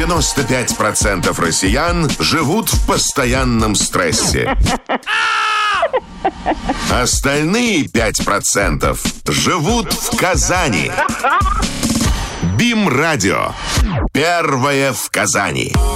95% россиян живут в постоянном стрессе. Остальные 5% живут в Казани. БИМ-радио. Первое в Казани.